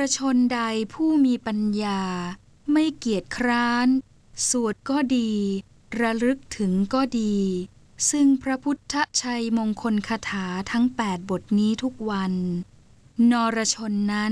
ชนใดผู้มีปัญญาไม่เกียจคร้านสวดก็ดีระลึกถึงก็ดีซึ่งพระพุทธชัยมงคลคาถาทั้ง8 บทนี้ทุกวันนรชนนั้น